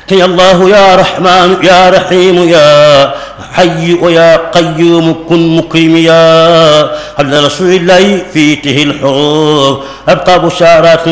يا الله يا رحمن يا رحيم يا حي ويا قيوم كن مكرم يا على رسول الله فيته الحروف أبقى بشارات